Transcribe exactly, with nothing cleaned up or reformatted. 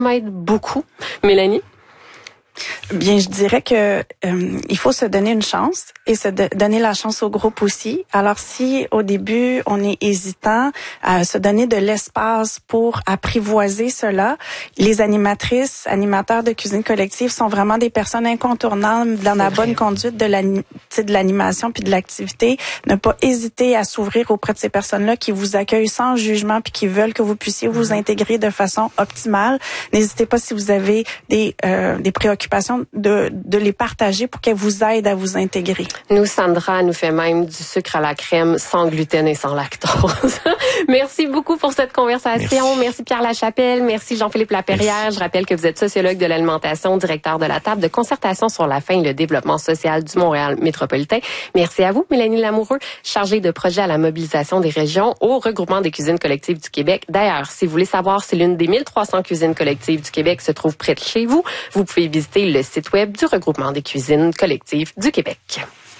m'aide beaucoup. Mélanie? Bien, je dirais que euh, il faut se donner une chance et se de- donner la chance au groupe aussi. Alors, si au début on est hésitant à se donner de l'espace pour apprivoiser cela, les animatrices, animateurs de cuisine collective sont vraiment des personnes incontournables dans la bonne conduite de l'ani- de l'animation puis de l'activité. Ne pas hésiter à s'ouvrir auprès de ces personnes-là qui vous accueillent sans jugement puis qui veulent que vous puissiez vous mm-hmm. intégrer de façon optimale. N'hésitez pas si vous avez des euh, des préoccupations de, de les partager pour qu'elles vous aident à vous intégrer. Nous, Sandra nous fait même du sucre à la crème sans gluten et sans lactose. Merci beaucoup pour cette conversation. Merci, merci Pierre Lachapelle. Merci Jean-Philippe Laperrière. Merci. Je rappelle que vous êtes sociologue de l'alimentation, directeur de la table de concertation sur la faim et le développement social du Montréal métropolitain. Merci à vous, Mélanie Lamoureux, chargée de projet à la mobilisation des régions au regroupement des cuisines collectives du Québec. D'ailleurs, si vous voulez savoir si l'une des mille trois cents cuisines collectives du Québec se trouve près de chez vous, vous pouvez visiter le site web du regroupement des cuisines collectives du Québec.